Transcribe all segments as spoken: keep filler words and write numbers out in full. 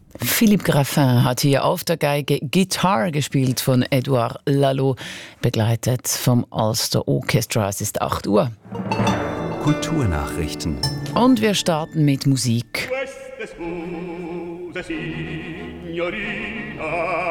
Philippe Graffin hat hier auf der Geige Guitar gespielt von Edouard Lalo, begleitet vom Ulster Orchestra. Es ist acht Uhr. Kulturnachrichten. Und wir starten mit Musik. Queste scuse, signorina,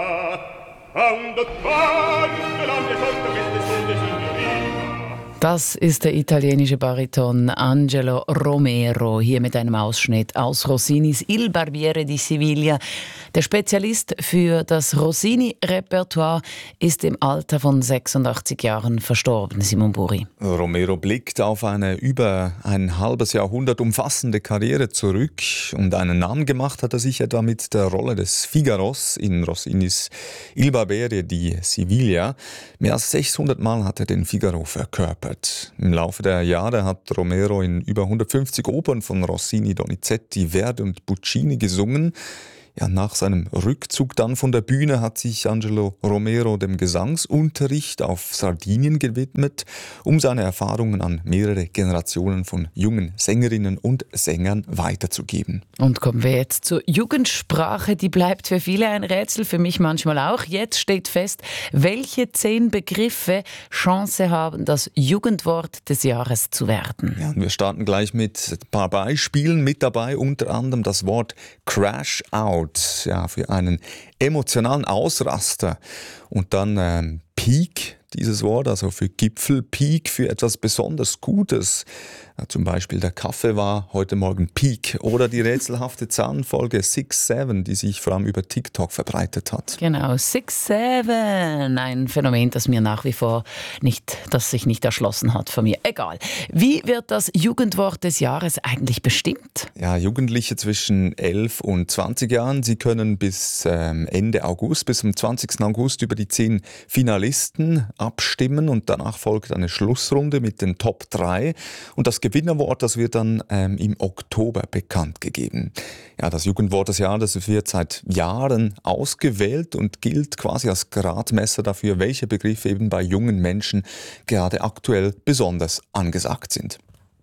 a un dottore la mia sorte, queste scuse, signorina. Das ist der italienische Bariton Angelo Romero, hier mit einem Ausschnitt aus Rossinis Il Barbiere di Siviglia. Der Spezialist für das Rossini-Repertoire ist im Alter von sechsundachtzig Jahren verstorben. Simon Buri. Romero blickt auf eine über ein halbes Jahrhundert umfassende Karriere zurück und einen Namen gemacht hat er sich etwa mit der Rolle des Figaros in Rossinis Il Barbiere di Siviglia. Mehr als sechshundert Mal hat er den Figaro verkörpert. Im Laufe der Jahre hat Romero in über hundertfünfzig Opern von Rossini, Donizetti, Verdi und Puccini gesungen. Ja, nach seinem Rückzug dann von der Bühne hat sich Angelo Romero dem Gesangsunterricht auf Sardinien gewidmet, um seine Erfahrungen an mehrere Generationen von jungen Sängerinnen und Sängern weiterzugeben. Und kommen wir jetzt zur Jugendsprache. Die bleibt für viele ein Rätsel, für mich manchmal auch. Jetzt steht fest, welche zehn Begriffe Chance haben, das Jugendwort des Jahres zu werden. Ja, und wir starten gleich mit ein paar Beispielen. Mit dabei unter anderem das Wort Crash Out. Ja, für einen emotionalen Ausraster. Und dann ähm, Peak, dieses Wort, also für Gipfel, Peak für etwas besonders Gutes. Ja, zum Beispiel der Kaffee war heute Morgen Peak. Oder die rätselhafte Zahlenfolge six seven, die sich vor allem über TikTok verbreitet hat. Genau, six seven, ein Phänomen, das mir nach wie vor nicht, das sich nicht erschlossen hat von mir. Egal. Wie wird das Jugendwort des Jahres eigentlich bestimmt? Ja, Jugendliche zwischen elf und zwanzig Jahren, sie können bis ähm, Ende August, bis zum zwanzigsten August über die zehn Finalisten abstimmen und danach folgt eine Schlussrunde mit den Top drei und das Gewinnerwort, das wird dann ähm, im Oktober bekannt gegeben. Ja, das Jugendwort des Jahres wird seit Jahren ausgewählt und gilt quasi als Gradmesser dafür, welche Begriffe eben bei jungen Menschen gerade aktuell besonders angesagt sind.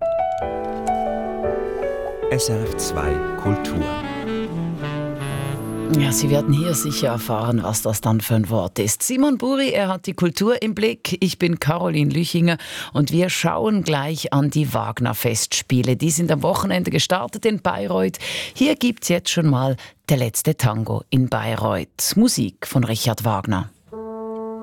S R F zwei Kultur. Ja, Sie werden hier sicher erfahren, was das dann für ein Wort ist. Simon Buri, er hat die Kultur im Blick. Ich bin Caroline Lüchinger und wir schauen gleich an die Wagner-Festspiele. Die sind am Wochenende gestartet in Bayreuth. Hier gibt's jetzt schon mal Der letzte Tango in Bayreuth. Musik von Richard Wagner.